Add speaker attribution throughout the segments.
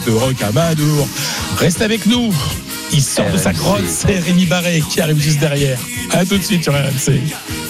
Speaker 1: de Rocamadour. Reste avec nous. Il sort de sa grotte, c'est Rémi Barré qui arrive juste derrière. À tout de suite sur RMC.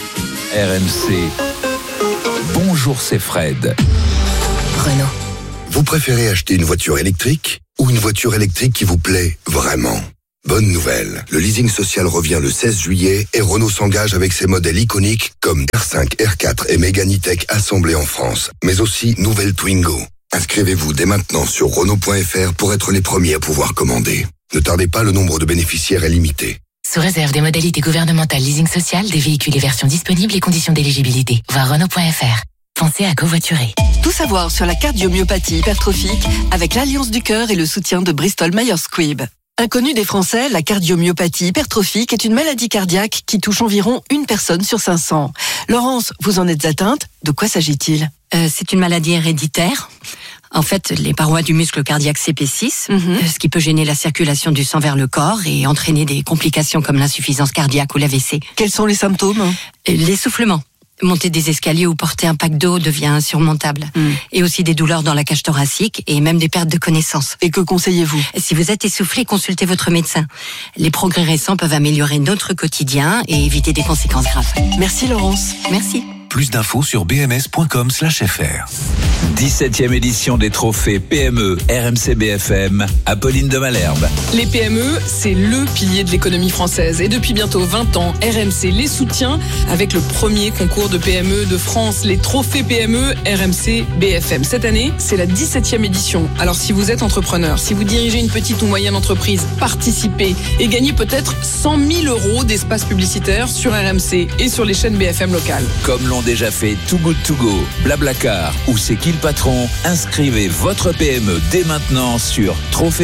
Speaker 2: RMC. Bonjour, c'est Fred.
Speaker 3: Renault.
Speaker 4: Vous préférez acheter une voiture électrique ou une voiture électrique qui vous plaît vraiment ? Bonne nouvelle, le leasing social revient le 16 juillet et Renault s'engage avec ses modèles iconiques comme R5, R4 et Mégane E-Tech assemblés en France, mais aussi nouvelle Twingo. Inscrivez-vous dès maintenant sur Renault.fr pour être les premiers à pouvoir commander. Ne tardez pas, le nombre de bénéficiaires est limité.
Speaker 3: Sous réserve des modalités gouvernementales leasing social, des véhicules et versions disponibles et conditions d'éligibilité. Voir Renault.fr. Pensez à covoiturer.
Speaker 5: Tout savoir sur la cardiomyopathie hypertrophique avec l'Alliance du Cœur et le soutien de Bristol Myers Squibb. Inconnue des Français, la cardiomyopathie hypertrophique est une maladie cardiaque qui touche environ une personne sur 500. Laurence, vous en êtes atteinte ? De quoi s'agit-il ?
Speaker 6: C'est une maladie héréditaire. En fait, les parois du muscle cardiaque s'épaississent, ce qui peut gêner la circulation du sang vers le corps et entraîner des complications comme l'insuffisance cardiaque ou l'AVC.
Speaker 5: Quels sont les symptômes ?
Speaker 6: L'essoufflement. Monter des escaliers ou porter un pack d'eau devient insurmontable. Et aussi des douleurs dans la cage thoracique et même des pertes de connaissance.
Speaker 5: Et que conseillez-vous ?
Speaker 6: Si vous êtes essoufflé, consultez votre médecin. Les progrès récents peuvent améliorer notre quotidien et éviter des conséquences graves.
Speaker 5: Merci Laurence.
Speaker 6: Merci.
Speaker 2: Plus d'infos sur bms.com/fr. 17e édition des trophées PME RMC BFM, Apolline de Malherbe.
Speaker 7: Les PME, c'est le pilier de l'économie française. Et depuis bientôt 20 ans, RMC les soutient avec le premier concours de PME de France, les trophées PME RMC BFM. Cette année, c'est la 17e édition. Alors si vous êtes entrepreneur, si vous dirigez une petite ou moyenne entreprise, participez et gagnez peut-être 100 000 € d'espace publicitaire sur RMC et sur les chaînes BFM locales.
Speaker 2: Comme l'ont déjà fait Too Good To Go, Blablacar ou C'est qui le patron, inscrivez votre PME dès maintenant sur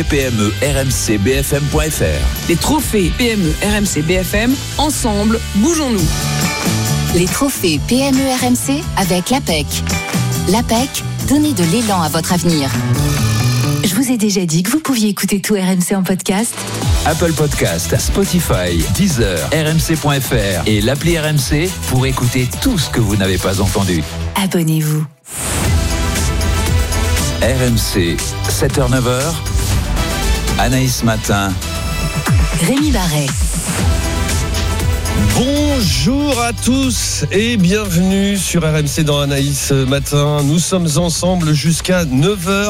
Speaker 2: trophées-PME-RMC-BFM.fr.
Speaker 7: Les trophées PME RMC BFM, ensemble, bougeons-nous.
Speaker 3: Les trophées PME RMC avec l'APEC. L'APEC, donnez de l'élan à votre avenir. Je vous ai déjà dit que vous pouviez écouter tout RMC en podcast.
Speaker 2: Apple Podcast, Spotify, Deezer, RMC.fr et l'appli RMC pour écouter tout ce que vous n'avez pas entendu.
Speaker 3: Abonnez-vous.
Speaker 2: RMC, 7h-9h, Anaïs Matin,
Speaker 3: Rémi Barré.
Speaker 1: Bonjour à tous et bienvenue sur RMC dans Anaïs Matin. Nous sommes ensemble jusqu'à 9h.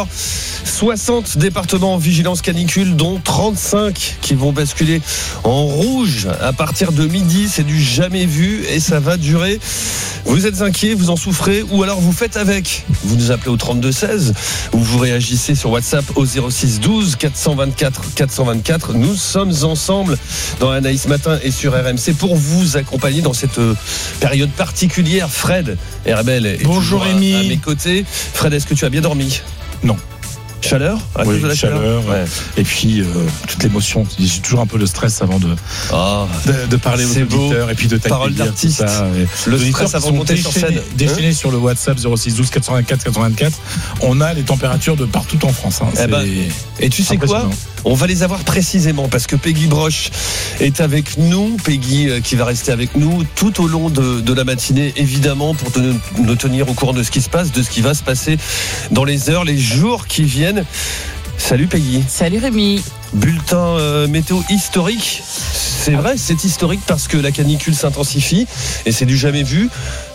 Speaker 1: 60 départements en vigilance canicule, dont 35 qui vont basculer en rouge à partir de midi. C'est du jamais vu et ça va durer. Vous êtes inquiets, vous en souffrez ou alors vous faites avec. Vous nous appelez au 3216 ou vous réagissez sur WhatsApp au 06 12 424 424. Nous sommes ensemble dans Anaïs Matin et sur RMC pour vous accompagner dans cette période particulière. Fred Herbel est bonjour Rémi à mes côtés. Fred, est-ce que tu as bien dormi ?
Speaker 8: Non.
Speaker 1: Chaleur à cause de la chaleur
Speaker 8: ouais. Et puis toute l'émotion, j'ai toujours un peu de stress avant de parler aux auditeurs et puis de
Speaker 1: parole d'artiste. Le stress avant de monter sur scène.
Speaker 8: Déchaîné sur le WhatsApp 06 12 424 424. On a les températures de partout en France.
Speaker 1: Et tu sais quoi ? On va les avoir précisément parce que Peggy Broche est avec nous. Peggy qui va rester avec nous tout au long de la matinée, évidemment, pour nous tenir au courant de ce qui se passe, de ce qui va se passer dans les heures, les jours qui viennent. Salut Peggy.
Speaker 7: Salut Rémi.
Speaker 1: Bulletin météo historique. C'est vrai, c'est historique parce que la canicule s'intensifie et c'est du jamais vu.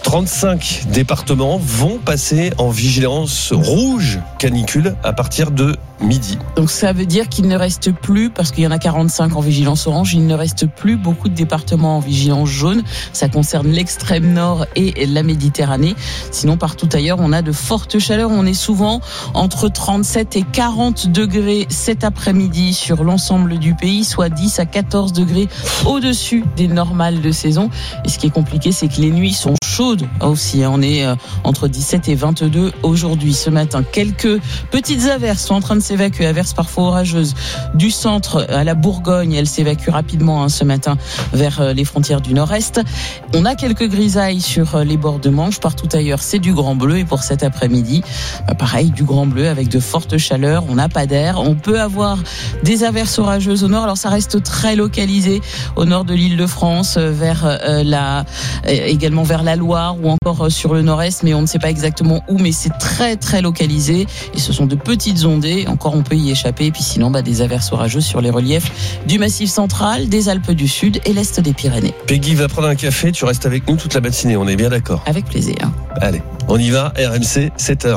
Speaker 1: 35 départements vont passer en vigilance rouge canicule à partir de midi.
Speaker 9: Donc ça veut dire qu'il ne reste plus, parce qu'il y en a 45 en vigilance orange, il ne reste plus beaucoup de départements en vigilance jaune. Ça concerne l'extrême nord et la Méditerranée. Sinon, partout ailleurs, on a de fortes chaleurs. On est souvent entre 37 et 40 degrés cet après-midi sur l'ensemble du pays, soit 10 à 14 degrés au-dessus des normales de saison. Et ce qui est compliqué, c'est que les nuits sont chaudes aussi. On est entre 17 et 22 aujourd'hui, ce matin. Quelques petites averses sont en train de s'évacuer, averses parfois orageuses du centre à la Bourgogne. Elles s'évacuent rapidement ce matin vers les frontières du nord-est. On a quelques grisailles sur les bords de Manche. Partout ailleurs, c'est du grand bleu. Et pour cet après-midi, pareil, du grand bleu avec de fortes chaleurs. On n'a pas d'air. On peut avoir des averses orageuses au nord. Alors ça reste très localisé au nord de l'Île-de-France, également vers la Loire, Loire ou encore sur le nord-est, mais on ne sait pas exactement où, mais c'est très très localisé et ce sont de petites ondées. Encore on peut y échapper, et puis sinon des averses orageuses sur les reliefs du Massif central, des Alpes du Sud et l'Est des Pyrénées.
Speaker 1: Peggy va prendre un café, tu restes avec nous toute la matinée, on est bien d'accord?
Speaker 9: Avec plaisir.
Speaker 1: Allez, on y va, RMC, 7h.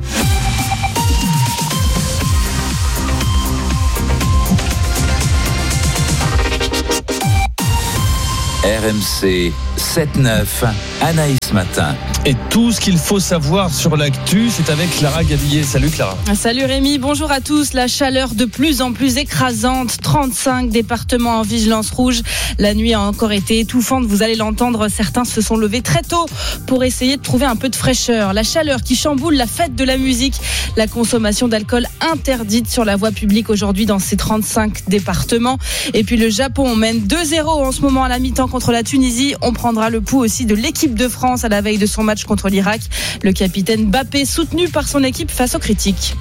Speaker 2: RMC 7-9, Anaïs Matin.
Speaker 1: Et tout ce qu'il faut savoir sur l'actu, c'est avec Clara Gabillet. Salut Clara.
Speaker 10: Salut Rémi, bonjour à tous. La chaleur de plus en plus écrasante, 35 départements en vigilance rouge. La nuit a encore été étouffante, vous allez l'entendre, certains se sont levés très tôt pour essayer de trouver un peu de fraîcheur. La chaleur qui chamboule la fête de la musique, la consommation d'alcool interdite sur la voie publique aujourd'hui dans ces 35 départements. Et puis le Japon mène 2-0 en ce moment à la mi-temps contre la Tunisie. On prendra le pouls aussi de l'équipe de France à la veille de son match contre l'Irak. Le capitaine Mbappé soutenu par son équipe face aux critiques.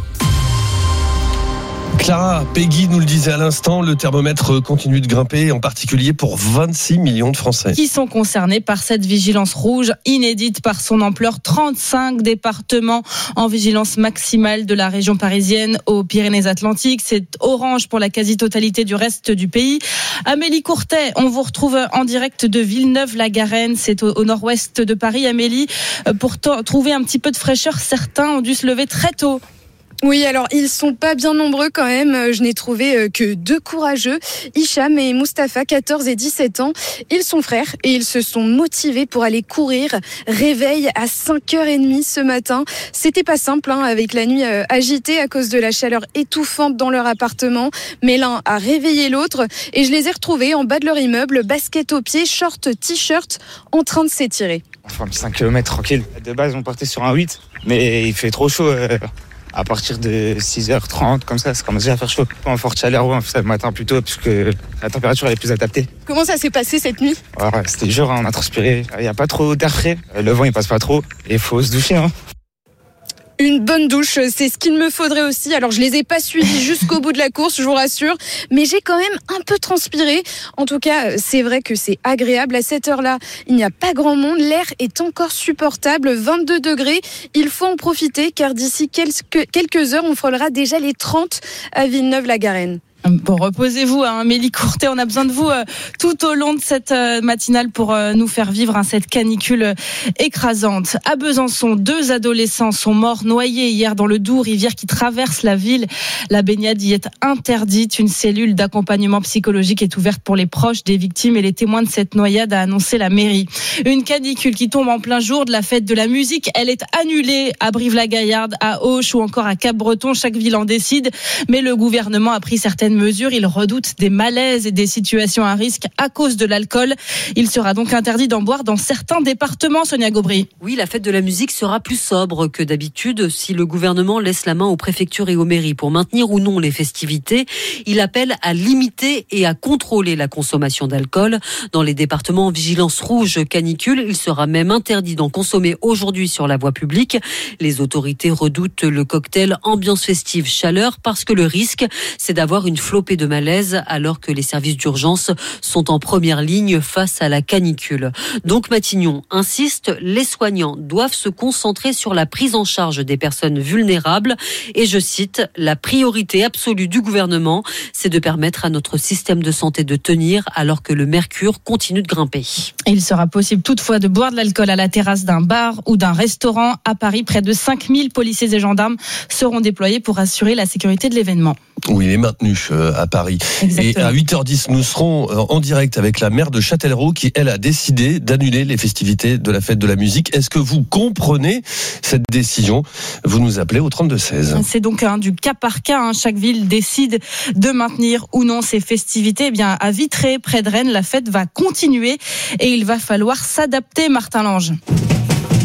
Speaker 1: Clara, Peggy nous le disait à l'instant, le thermomètre continue de grimper, en particulier pour 26 millions de Français.
Speaker 10: Qui sont concernés par cette vigilance rouge, inédite par son ampleur. 35 départements en vigilance maximale de la région parisienne aux Pyrénées-Atlantiques. C'est orange pour la quasi-totalité du reste du pays. Amélie Courtet, on vous retrouve en direct de Villeneuve-la-Garenne. C'est au nord-ouest de Paris. Amélie, pour trouver un petit peu de fraîcheur, certains ont dû se lever très tôt.
Speaker 11: Oui, alors ils sont pas bien nombreux quand même. Je n'ai trouvé que 2 courageux, Hicham et Mustapha, 14 et 17 ans. Ils sont frères et ils se sont motivés pour aller courir. Réveil à 5h30 ce matin. C'était pas simple avec la nuit agitée à cause de la chaleur étouffante dans leur appartement. Mais l'un a réveillé l'autre et je les ai retrouvés en bas de leur immeuble, basket aux pieds, short, t-shirt, en train de s'étirer.
Speaker 12: Enfin, 5 km tranquille. De base, on partait sur un 8, mais il fait trop chaud. À partir de 6h30, comme ça commence déjà à faire chaud. En forte chaleur, on fait ça le matin plutôt, puisque la température elle est plus adaptée.
Speaker 11: Comment ça s'est passé cette nuit ?
Speaker 12: C'était dur, on a transpiré. Il n'y a pas trop d'air frais, le vent il passe pas trop, et il faut se doucher.
Speaker 11: Une bonne douche, c'est ce qu'il me faudrait aussi. Alors je les ai pas suivis jusqu'au bout de la course, je vous rassure, mais j'ai quand même un peu transpiré. En tout cas, c'est vrai que c'est agréable. À cette heure-là, il n'y a pas grand monde, l'air est encore supportable, 22 degrés. Il faut en profiter car d'ici quelques heures, on frôlera déjà les 30 à Villeneuve-la-Garenne.
Speaker 10: Bon, reposez-vous, Amélie Courtet, on a besoin de vous tout au long de cette matinale pour nous faire vivre cette canicule écrasante. À Besançon, 2 adolescents sont morts noyés hier dans le Doubs, rivière qui traverse la ville. La baignade y est interdite. Une cellule d'accompagnement psychologique est ouverte pour les proches des victimes et les témoins de cette noyade, a annoncé la mairie. Une canicule qui tombe en plein jour de la fête de la musique. Elle est annulée à Brive-la-Gaillarde, à Auch ou encore à Cap-Breton. Chaque ville en décide, mais le gouvernement a pris certaines mesures. Il redoute des malaises et des situations à risque à cause de l'alcool. Il sera donc interdit d'en boire dans certains départements, Sonia Gaubry.
Speaker 13: Oui, la fête de la musique sera plus sobre que d'habitude si le gouvernement laisse la main aux préfectures et aux mairies pour maintenir ou non les festivités. Il appelle à limiter et à contrôler la consommation d'alcool. Dans les départements en vigilance rouge canicule, il sera même interdit d'en consommer aujourd'hui sur la voie publique. Les autorités redoutent le cocktail ambiance festive chaleur parce que le risque, c'est d'avoir une flopée de malaise alors que les services d'urgence sont en première ligne face à la canicule. Donc Matignon insiste, les soignants doivent se concentrer sur la prise en charge des personnes vulnérables et je cite, la priorité absolue du gouvernement, c'est de permettre à notre système de santé de tenir alors que le mercure continue de grimper.
Speaker 10: Il sera possible toutefois de boire de l'alcool à la terrasse d'un bar ou d'un restaurant. À Paris, près de 5000 policiers et gendarmes seront déployés pour assurer la sécurité de l'événement.
Speaker 1: Oui, il est maintenu à Paris.
Speaker 10: Exactement.
Speaker 1: Et à 8h10, nous serons en direct avec la maire de Châtellerault qui, elle, a décidé d'annuler les festivités de la fête de la musique. Est-ce que vous comprenez cette décision ? Vous nous appelez au 32-16.
Speaker 10: C'est donc du cas par cas. Chaque ville décide de maintenir ou non ses festivités. Eh bien, à Vitré, près de Rennes, la fête va continuer et il va falloir s'adapter, Martin Lange.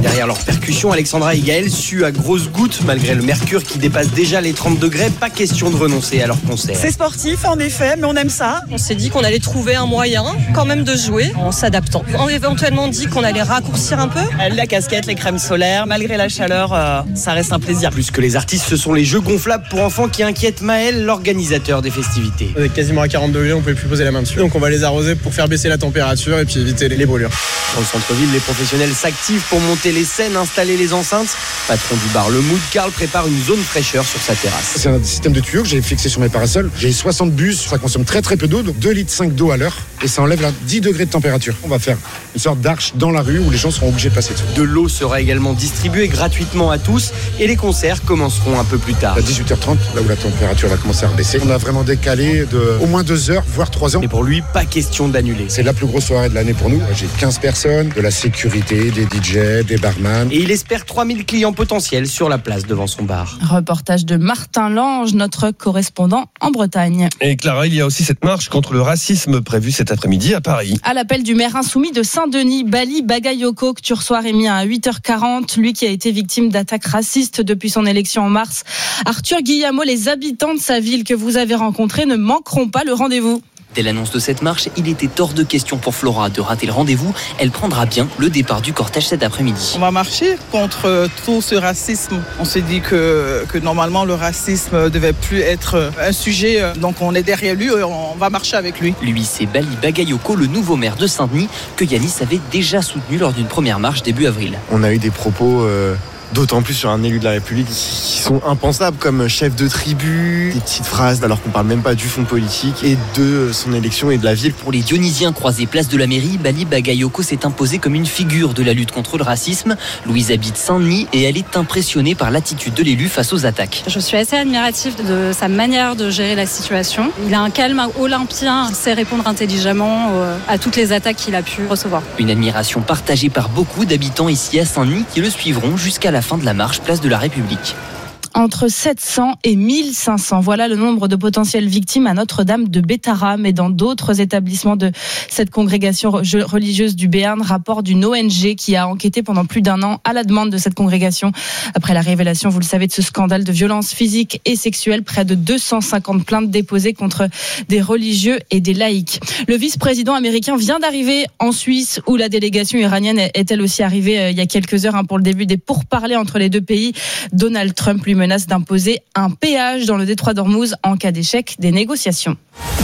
Speaker 14: Derrière leur percussion, Alexandra et Gaël suent à grosses gouttes. Malgré le mercure qui dépasse déjà les 30 degrés, pas question de renoncer à leur concert.
Speaker 15: C'est sportif en effet, mais on aime ça. On s'est dit qu'on allait trouver un moyen quand même de jouer en s'adaptant. On a éventuellement dit qu'on allait raccourcir un peu. La casquette, les crèmes solaires, malgré la chaleur, ça reste un plaisir.
Speaker 14: Plus que les artistes, ce sont les jeux gonflables pour enfants qui inquiètent Maël, l'organisateur des festivités.
Speaker 16: On est quasiment à 40 degrés, on ne pouvait plus poser la main dessus. Donc on va les arroser pour faire baisser la température et puis éviter les brûlures.
Speaker 14: Dans le centre-ville, les professionnels s'activent pour monter les scènes, installer les enceintes. Patron du bar Le Mood, Karl prépare une zone fraîcheur sur sa terrasse.
Speaker 17: C'est un système de tuyaux que j'ai fixé sur mes parasols. J'ai 60 bus, ça consomme très peu d'eau, donc 2,5 litres d'eau à l'heure. Et ça enlève 10 degrés de température. On va faire une sorte d'arche dans la rue où les gens seront obligés de passer dessus.
Speaker 14: De l'eau sera également distribuée gratuitement à tous et les concerts commenceront un peu plus tard.
Speaker 17: À 18h30, là où la température va commencer à baisser. On a vraiment décalé de au moins 2 heures, voire 3 heures.
Speaker 14: Mais pour lui, pas question d'annuler.
Speaker 17: C'est la plus grosse soirée de l'année pour nous. J'ai 15 personnes, de la sécurité, des DJ, des barman.
Speaker 14: Et il espère 3000 clients potentiels sur la place devant son bar.
Speaker 10: Reportage de Martin Lange, notre correspondant en Bretagne.
Speaker 1: Et Clara, il y a aussi cette marche contre le racisme prévue cet après-midi à Paris.
Speaker 10: À l'appel du maire insoumis de Saint-Denis, Bali Bagayoko, que tu reçois Rémi à 8h40, lui qui a été victime d'attaques racistes depuis son élection en mars. Arthur Guillamot, les habitants de sa ville que vous avez rencontrés ne manqueront pas le rendez-vous.
Speaker 18: Dès l'annonce de cette marche, il était hors de question pour Flora de rater le rendez-vous. Elle prendra bien le départ du cortège cet après-midi.
Speaker 15: On va marcher contre tout ce racisme. On s'est dit que normalement le racisme devait plus être un sujet. Donc on est derrière lui, on va marcher avec lui.
Speaker 18: Lui, c'est Bali Bagayoko, le nouveau maire de Saint-Denis, que Yanis avait déjà soutenu lors d'une première marche début avril.
Speaker 19: On a eu des propos... d'autant plus sur un élu de la République qui sont impensables, comme chef de tribu, des petites phrases alors qu'on parle même pas du fond politique et de son élection et de la ville.
Speaker 18: Pour les Dionysiens croisés place de la mairie, Bali Bagayoko s'est imposée comme une figure de la lutte contre le racisme. Louise habite Saint-Denis et elle est impressionnée par l'attitude de l'élu face aux attaques.
Speaker 20: Je suis assez admirative de sa manière de gérer la situation. Il a un calme olympien, il sait répondre intelligemment à toutes les attaques qu'il a pu recevoir.
Speaker 18: Une admiration partagée par beaucoup d'habitants ici à Saint-Denis qui le suivront jusqu'à la fin de la marche place de la République.
Speaker 10: Entre 700 et 1500. Voilà le nombre de potentielles victimes à Notre-Dame de Bétharram et dans d'autres établissements de cette congrégation religieuse du Béarn. Rapport d'une ONG qui a enquêté pendant plus d'1 an à la demande de cette congrégation. Après la révélation, vous le savez, de ce scandale de violence physique et sexuelle, près de 250 plaintes déposées contre des religieux et des laïcs. Le vice-président américain vient d'arriver en Suisse où la délégation iranienne est elle aussi arrivée il y a quelques heures pour le début des pourparlers entre les deux pays. Donald Trump lui menace d'imposer un péage dans le détroit d'Ormuz en cas d'échec des négociations.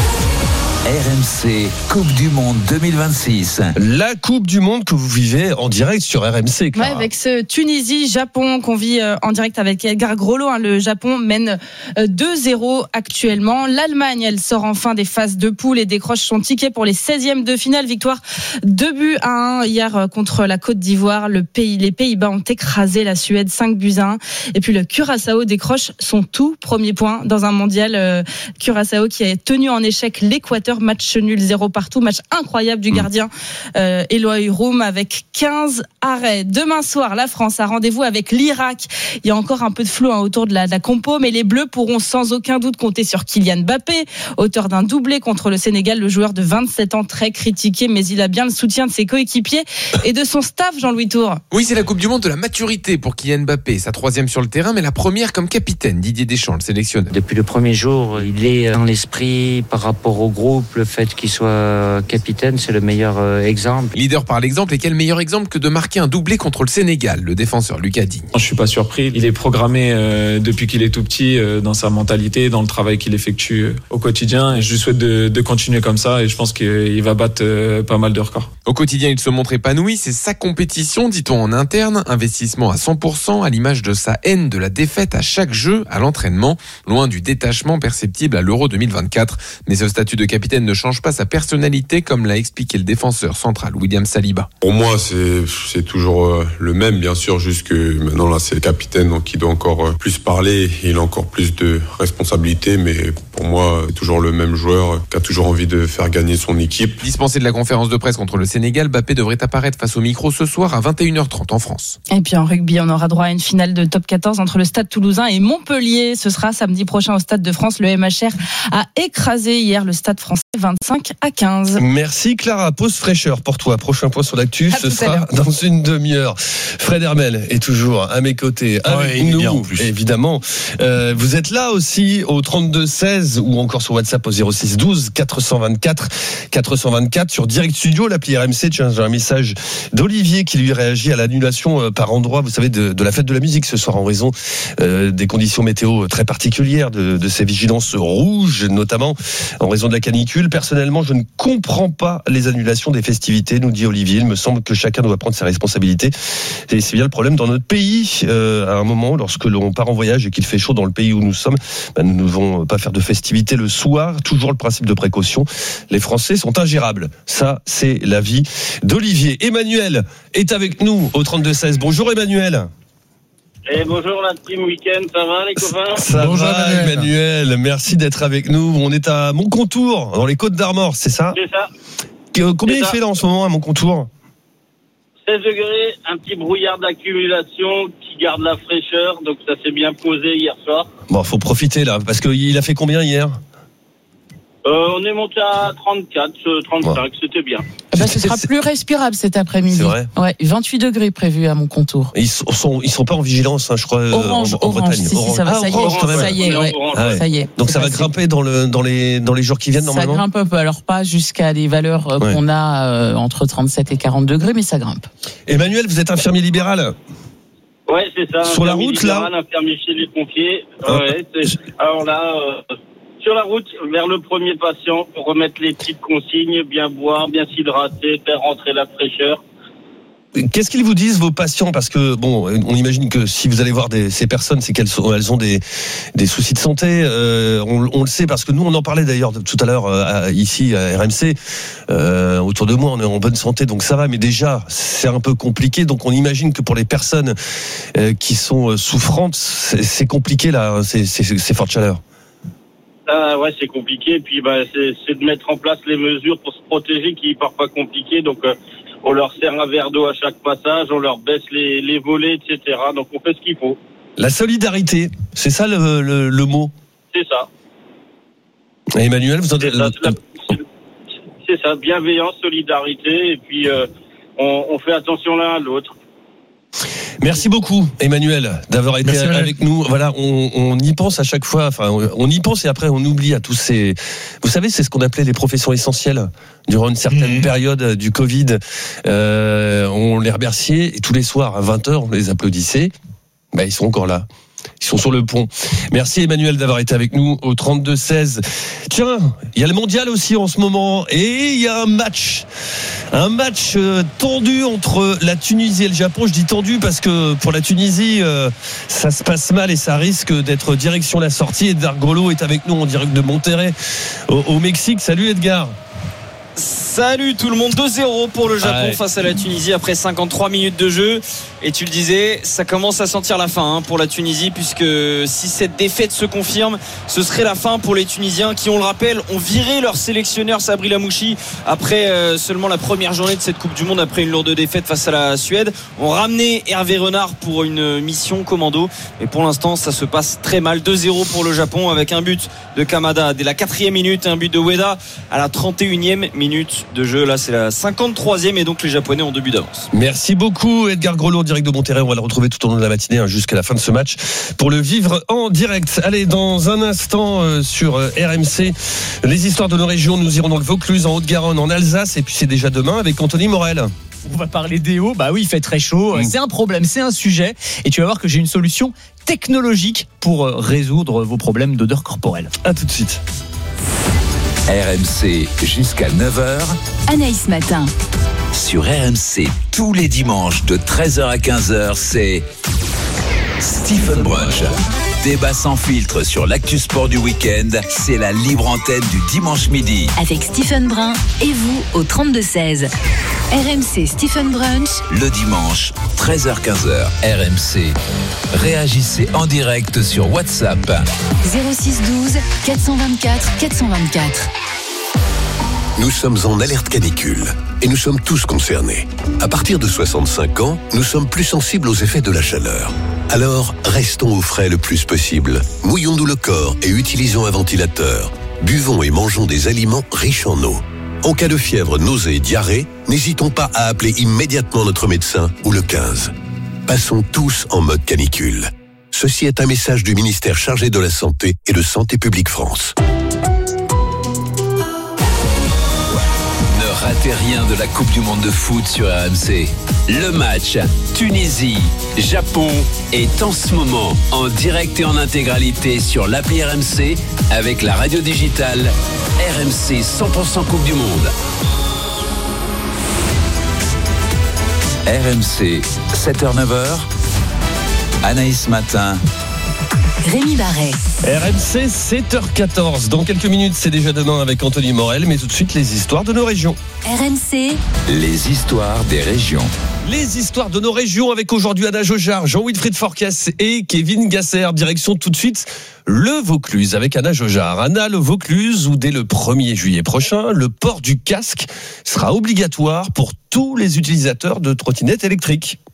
Speaker 2: RMC Coupe du Monde 2026.
Speaker 1: La Coupe du Monde que vous vivez en direct sur RMC, Clara.
Speaker 10: Ouais, avec ce Tunisie-Japon qu'on vit en direct avec Edgar Groslo. Le Japon mène 2-0 actuellement. L'Allemagne, elle sort enfin des phases de poule et décroche son ticket pour les 16e de finale. Victoire 2-1 hier contre la Côte d'Ivoire. Les Pays-Bas ont écrasé la Suède 5-1. Et puis le Curaçao décroche son tout premier point dans un mondial. Curaçao qui a tenu en échec l'Équateur. Match nul 0 partout, match incroyable du gardien Eloy Roum avec 15 arrêts. Demain soir, la France a rendez-vous avec l'Irak. Il y a encore un peu de flou autour de la compo, mais les Bleus pourront sans aucun doute compter sur Kylian Mbappé, auteur d'un doublé contre le Sénégal, le joueur de 27 ans très critiqué, mais il a bien le soutien de ses coéquipiers et de son staff, Jean-Louis Tour.
Speaker 21: Oui, c'est la Coupe du Monde de la maturité pour Kylian Mbappé, sa 3e sur le terrain, mais la première comme capitaine. Didier Deschamps, le sélectionneur.
Speaker 22: Depuis le premier jour, il est dans l'esprit par rapport au groupe. Le fait qu'il soit capitaine, c'est le meilleur exemple.
Speaker 21: Leader par l'exemple, et quel meilleur exemple que de marquer un doublé contre le Sénégal, le défenseur Lucas Digne.
Speaker 23: Je suis pas surpris, il est programmé depuis qu'il est tout petit dans sa mentalité, dans le travail qu'il effectue au quotidien, et je lui souhaite de continuer comme ça, et je pense qu'il va battre pas mal de records.
Speaker 21: Au quotidien, il se montre épanoui, c'est sa compétition, dit-on en interne, investissement à 100%, à l'image de sa haine de la défaite à chaque jeu, à l'entraînement, loin du détachement perceptible à l'Euro 2024. Mais ce statut de capitaine ne change pas sa personnalité, comme l'a expliqué le défenseur central William Saliba.
Speaker 24: Pour moi, c'est toujours le même, bien sûr, juste que maintenant là c'est le capitaine, donc il doit encore plus parler, il a encore plus de responsabilités, mais pour moi, toujours le même joueur qui a toujours envie de faire gagner son équipe.
Speaker 21: Dispensé de la conférence de presse contre le Sénégal, Sénégal. Mbappé devrait apparaître face au micro ce soir à 21h30 en France.
Speaker 10: Et puis en rugby, on aura droit à une finale de top 14 entre le Stade Toulousain et Montpellier. Ce sera samedi prochain au Stade de France. Le MHR a écrasé hier le Stade français 25-15.
Speaker 1: Merci Clara, pause fraîcheur pour toi. Prochain point sur l'actu, ce sera dans une demi-heure. Fred Hermel est toujours à mes côtés avec nous, bien, évidemment. Vous êtes là aussi au 32-16 ou encore sur WhatsApp au 06-12 424 sur Direct Studio, l'appli RMC. Tiens, j'ai un message d'Olivier qui lui réagit à l'annulation par endroit, vous savez, de la fête de la musique ce soir en raison des conditions météo très particulières, de ces vigilances rouges, notamment en raison de la canicule. Personnellement, je ne comprends pas les annulations des festivités, nous dit Olivier. Il me semble que chacun doit prendre ses responsabilités. Et c'est bien le problème dans notre pays. À un moment, lorsque l'on part en voyage et qu'il fait chaud dans le pays où nous sommes, nous ne devons pas faire de festivités le soir. Toujours le principe de précaution. Les Français sont ingérables. Ça, c'est l'avis d'Olivier. Emmanuel est avec nous au 32-16. Bonjour Emmanuel.
Speaker 3: Et bonjour la team week-end, ça va les copains?
Speaker 1: Ça va Emmanuel, merci d'être avec nous. On est à Montcontour, dans les Côtes d'Armor, c'est ça?
Speaker 3: C'est ça.
Speaker 1: Combien il fait là en ce moment à Montcontour?
Speaker 3: 16 degrés, un petit brouillard d'accumulation qui garde la fraîcheur, donc ça s'est bien posé hier soir.
Speaker 1: Bon, faut profiter là, parce qu'il a fait combien hier?
Speaker 3: On est monté à 34, 35, c'était bien.
Speaker 9: Ce sera plus respirable cet après-midi.
Speaker 1: C'est vrai.
Speaker 9: Ouais, 28 degrés prévus à Montcontour.
Speaker 1: Ils sont pas en vigilance, je crois.
Speaker 9: Orange,
Speaker 1: en Bretagne.
Speaker 9: Si, ça va, ça y est. Ça y est.
Speaker 1: Donc ça va grimper dans les jours qui viennent normalement.
Speaker 9: Ça grimpe un peu, alors pas jusqu'à des valeurs qu'on a entre 37 et 40 degrés, mais ça grimpe.
Speaker 1: Emmanuel, vous êtes infirmier libéral?
Speaker 3: Ouais, c'est ça.
Speaker 1: Sur la route là.
Speaker 3: Infirmier chez les pompiers. Alors là. Sur la route vers le premier patient pour remettre les petites consignes, bien boire, bien s'hydrater, faire rentrer la fraîcheur.
Speaker 1: Qu'est-ce qu'ils vous disent vos patients? Parce que bon, on imagine que si vous allez voir ces personnes, c'est qu'elles ont des soucis de santé. On le sait parce que nous on en parlait d'ailleurs tout à l'heure ici à RMC. Autour de moi, on est en bonne santé, donc ça va. Mais déjà, c'est un peu compliqué. Donc on imagine que pour les personnes qui sont souffrantes, c'est compliqué là, ces fortes chaleurs.
Speaker 3: Ouais, c'est compliqué. Et puis, c'est de mettre en place les mesures pour se protéger qui est parfois compliqué. Donc, on leur sert un verre d'eau à chaque passage, on leur baisse les volets, etc. Donc, on fait ce qu'il faut.
Speaker 1: La solidarité, c'est ça le mot?
Speaker 3: C'est ça.
Speaker 1: Emmanuel, vous en êtes...
Speaker 3: C'est ça, bienveillance, solidarité. Et puis, on fait attention l'un à l'autre.
Speaker 1: Merci beaucoup Emmanuel d'avoir été avec nous. Voilà, on y pense à chaque fois. Enfin, on y pense et après on oublie à tous ces. Vous savez, c'est ce qu'on appelait les professions essentielles durant une certaine période du Covid. On les remerciait et tous les soirs à 20h on les applaudissait. Ils sont encore là. Ils sont sur le pont. Merci Emmanuel d'avoir été avec nous au 32-16. Tiens, il y a le mondial aussi en ce moment et il y a un match tendu entre la Tunisie et le Japon. Je dis tendu parce que pour la Tunisie, ça se passe mal et ça risque d'être direction la sortie. Edgar Grolot est avec nous en direct de Monterrey au Mexique. Salut Edgar.
Speaker 4: Salut tout le monde, 2-0 pour le Japon face à la Tunisie après 53 minutes de jeu. Et tu le disais, ça commence à sentir la fin pour la Tunisie, puisque si cette défaite se confirme, ce serait la fin pour les Tunisiens qui, on le rappelle, ont viré leur sélectionneur Sabri Lamouchi après seulement la première journée de cette Coupe du Monde, après une lourde défaite face à la Suède. On ramené Hervé Renard pour une mission commando. Et pour l'instant, ça se passe très mal. 2-0 pour le Japon avec un but de Kamada dès la 4e minute, un but de Ueda à la 31e minute de jeu. Là, c'est la 53e et donc les Japonais ont 2 buts d'avance.
Speaker 1: Merci beaucoup Edgar Grolot, direct de Monterrey. On va le retrouver tout au long de la matinée jusqu'à la fin de ce match pour le vivre en direct. Allez, dans un instant sur RMC, les histoires de nos régions. Nous irons dans le Vaucluse, en Haute-Garonne, en Alsace et puis c'est déjà demain avec Anthony Morel.
Speaker 5: On va parler déo. Oui, il fait très chaud. C'est un problème, c'est un sujet. Et tu vas voir que j'ai une solution technologique pour résoudre vos problèmes d'odeur corporelle.
Speaker 1: À tout de suite.
Speaker 2: RMC jusqu'à 9h.
Speaker 6: Anaïs Matin.
Speaker 2: Sur RMC, tous les dimanches de 13h à 15h, c'est Stephen Brunch. Débat sans filtre sur l'actu sport du week-end, c'est la libre antenne du dimanche midi.
Speaker 6: Avec Stephen Brun et vous au 32-16. RMC Stephen Brunch.
Speaker 2: Le dimanche, 13h-15h, RMC. Réagissez en direct sur WhatsApp.
Speaker 6: 06 12 424 424.
Speaker 7: Nous sommes en alerte canicule et nous sommes tous concernés. À partir de 65 ans, nous sommes plus sensibles aux effets de la chaleur. Alors, restons au frais le plus possible. Mouillons-nous le corps et utilisons un ventilateur. Buvons et mangeons des aliments riches en eau. En cas de fièvre, nausées et diarrhée, n'hésitons pas à appeler immédiatement notre médecin ou le 15. Passons tous en mode canicule. Ceci est un message du ministère chargé de la Santé et de Santé publique France.
Speaker 2: Ne ratez rien de la Coupe du Monde de foot sur RMC. Le match Tunisie-Japon est en ce moment en direct et en intégralité sur l'appli RMC avec la radio digitale RMC 100% Coupe du Monde. RMC 7h-9h, Anaïs Matin.
Speaker 6: Rémi Barret.
Speaker 1: RMC 7h14. Dans quelques minutes, c'est déjà demain avec Anthony Morel, mais tout de suite, les histoires de nos régions.
Speaker 6: RMC.
Speaker 2: Les histoires des régions.
Speaker 1: Les histoires de nos régions avec aujourd'hui Anna Jaugeard, Jean-Wilfried Forcas et Kevin Gasser. Direction tout de suite le Vaucluse avec Anna Jaugeard. Anna, le Vaucluse, où dès le 1er juillet prochain, le port du casque sera obligatoire pour tous les utilisateurs de trottinettes électriques.